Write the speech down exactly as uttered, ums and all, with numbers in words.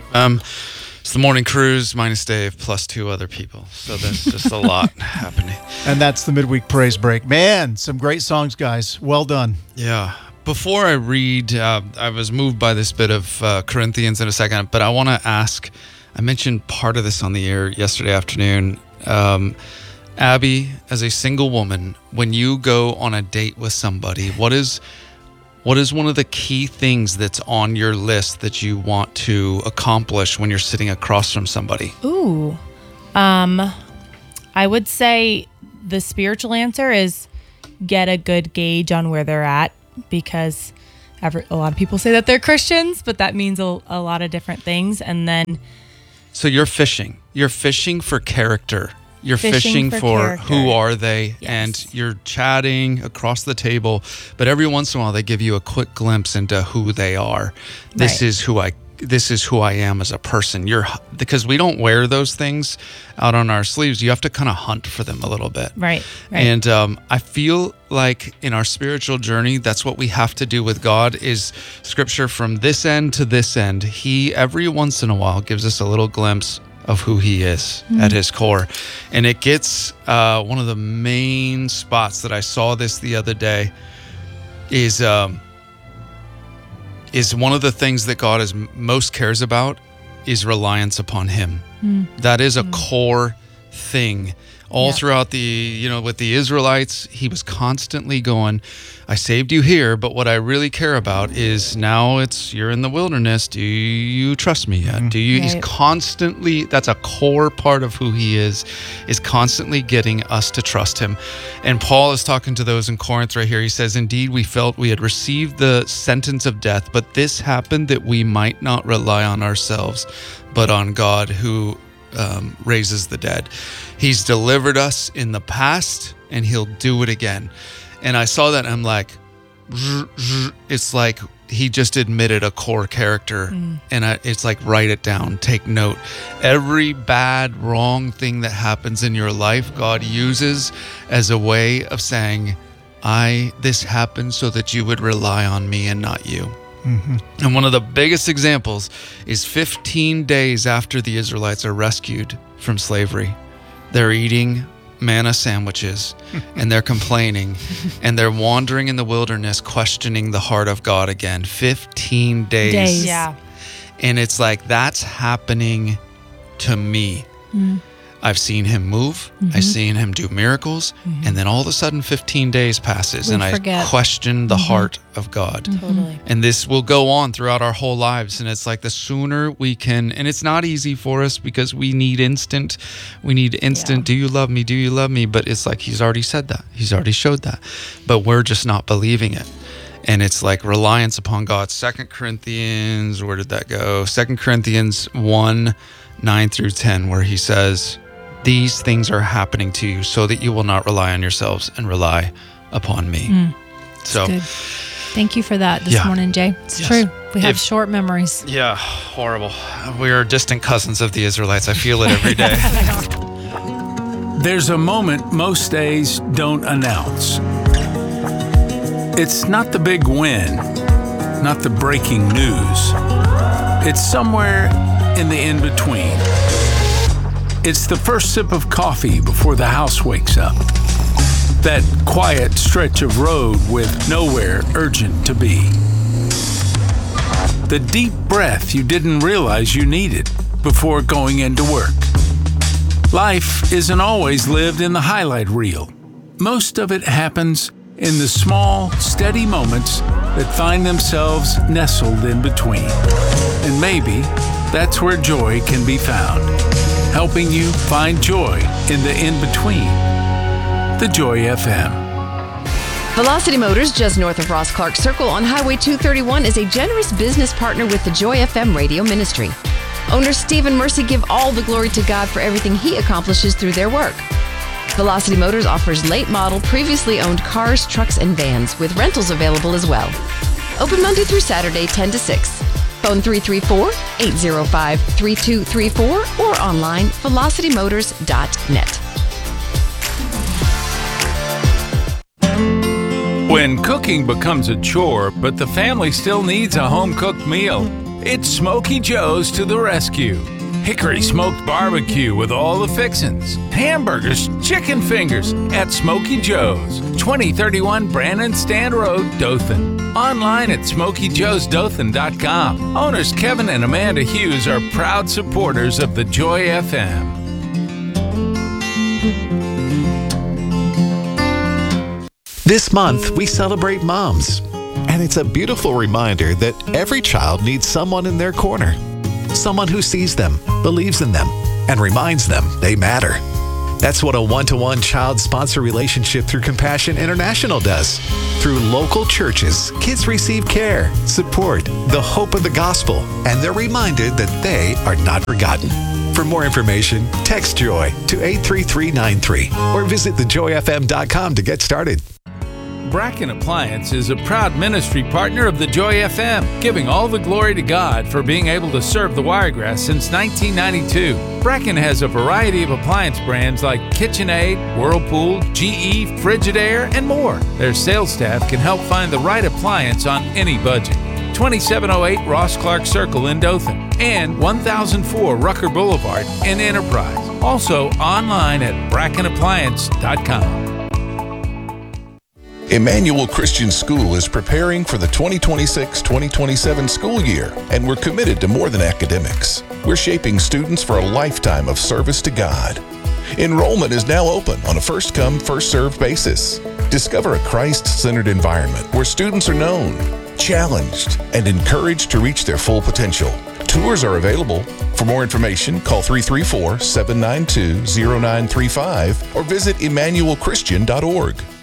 Um, it's the morning cruise minus Dave plus two other people. So there's just a lot happening. And that's the midweek praise break. Man, some great songs, guys. Well done. Yeah. Before I read, uh, I was moved by this bit of uh, Corinthians in a second, but I want to ask, I mentioned part of this on the air yesterday afternoon. Um, Abby, as a single woman, when you go on a date with somebody, what is what is one of the key things that's on your list that you want to accomplish when you're sitting across from somebody? Ooh. Um, I would say the spiritual answer is get a good gauge on where they're at, because every, a lot of people say that they're Christians, but that means a, a lot of different things. And then... So you're fishing. You're fishing for character. You're fishing, fishing for, for character. Who are they? Yes. And you're chatting across the table, but every once in a while they give you a quick glimpse into who they are. This Right. is who I this is who I am as a person. You're because we don't wear those things out on our sleeves. You have to kind of hunt for them a little bit. Right. right. And um, I feel like in our spiritual journey, that's what we have to do with God is scripture from this end to this end. He, every once in a while, gives us a little glimpse of who he is mm. at his core. And it gets uh, one of the main spots that I saw this the other day is um, is one of the things that God is most cares about is reliance upon him. Mm. That is a mm. core thing. All yeah. throughout the, you know, with the Israelites, he was constantly going, I saved you here, but what I really care about is now it's, you're in the wilderness. Do you trust me yet? Do you, right. He's constantly, that's a core part of who he is, is constantly getting us to trust him. And Paul is talking to those in Corinth right here. He says, indeed, we felt we had received the sentence of death, but this happened that we might not rely on ourselves, but on God who Um, raises the dead. He's delivered us in the past and he'll do it again. And I saw that and I'm like, it's like he just admitted a core character. Mm. And I, it's like, write it down, take note. Every bad, wrong thing that happens in your life, God uses as a way of saying, I, this happened so that you would rely on me and not you. Mm-hmm. And one of the biggest examples is fifteen days after the Israelites are rescued from slavery. They're eating manna sandwiches and they're complaining and they're wandering in the wilderness, questioning the heart of God again. fifteen days. Days. Yeah. And it's like, that's happening to me. Mm. I've seen him move. Mm-hmm. I've seen him do miracles. Mm-hmm. And then all of a sudden, fifteen days passes we and forget. I question the mm-hmm. heart of God. Mm-hmm. Totally. And this will go on throughout our whole lives. And it's like the sooner we can, and it's not easy for us because we need instant, we need instant, yeah. do you love me? Do you love me? But it's like, he's already said that. He's already showed that. But we're just not believing it. And it's like reliance upon God. Second Corinthians, where did that go? Second Corinthians one, nine through ten, where he says, these things are happening to you so that you will not rely on yourselves and rely upon me. Mm, so good. Thank you for that this yeah. morning, Jay. It's yes. true. We have if, short memories. Yeah, horrible. We are distant cousins of the Israelites. I feel it every day. There's a moment most days don't announce. It's not the big win, not the breaking news. It's somewhere in the in-between. It's the first sip of coffee before the house wakes up. That quiet stretch of road with nowhere urgent to be. The deep breath you didn't realize you needed before going into work. Life isn't always lived in the highlight reel. Most of it happens in the small, steady moments that find themselves nestled in between. And maybe that's where joy can be found. Helping you find joy in the in-between. The Joy F M. Velocity Motors, just north of Ross Clark Circle on Highway two thirty-one, is a generous business partner with the Joy F M radio ministry. Owners Steve and Mercy give all the glory to God for everything he accomplishes through their work. Velocity Motors offers late model, previously owned cars, trucks, and vans, with rentals available as well. Open Monday through Saturday, ten to six. Phone three three four, eight zero five, three two three four or online, velocity motors dot net. When cooking becomes a chore, but the family still needs a home-cooked meal, It's Smokey Joe's to the rescue. Hickory smoked barbecue with all the fixins, hamburgers, chicken fingers at Smokey Joe's, twenty thirty-one Brandon Stand Road, Dothan. Online at smokey joes dothan dot com. Owners Kevin and Amanda Hughes are proud supporters of the Joy F M. This month, we celebrate moms. And it's a beautiful reminder that every child needs someone in their corner. Someone who sees them, believes in them, and reminds them they matter. That's what a one-to-one child-sponsor relationship through Compassion International does. Through local churches, kids receive care, support, the hope of the gospel, and they're reminded that they are not forgotten. For more information, text JOY to eight three three nine three or visit the joy f m dot com to get started. Bracken Appliance is a proud ministry partner of the Joy F M, giving all the glory to God for being able to serve the Wiregrass since nineteen ninety-two. Bracken has a variety of appliance brands like KitchenAid, Whirlpool, G E, Frigidaire, and more. Their sales staff can help find the right appliance on any budget. twenty-seven oh eight Ross Clark Circle in Dothan and one thousand four Rucker Boulevard in Enterprise. Also online at bracken appliance dot com. Emmanuel Christian School is preparing for the twenty twenty-six twenty twenty-seven school year, and we're committed to more than academics. We're shaping students for a lifetime of service to God. Enrollment is now open on a first-come, first-served basis. Discover a Christ-centered environment where students are known, challenged, and encouraged to reach their full potential. Tours are available. For more information, call three three four, seven nine two, zero nine three five or visit emmanuel christian dot org.